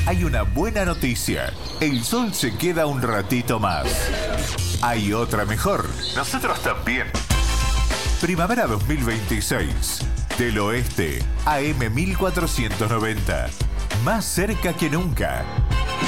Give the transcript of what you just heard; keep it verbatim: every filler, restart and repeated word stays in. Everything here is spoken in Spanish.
hay una buena noticia. El sol se queda un ratito más. Hay otra mejor. Nosotros también. Primavera dos mil veintiséis. Del Oeste, A M mil cuatrocientos noventa. Más cerca que nunca.